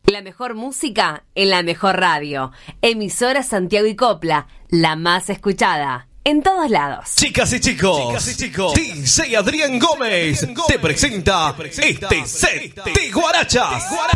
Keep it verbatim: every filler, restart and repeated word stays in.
La mejor música en la mejor radio. Emisora Santiago y Copla, la más escuchada. En todos lados. Chicas y chicos, Chicas y chicos. D J Adrián Gómez te presenta este set de guarachas.